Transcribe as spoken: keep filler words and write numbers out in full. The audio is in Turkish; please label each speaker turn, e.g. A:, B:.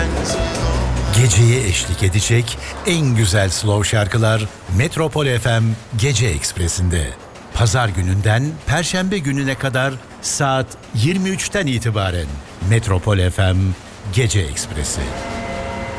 A: Geceye eşlik edecek en güzel slow şarkılar Metropol F M Gece Ekspresi'nde. Pazar gününden Perşembe gününe kadar saat yirmi üçten itibaren Metropol F M Gece Ekspresi.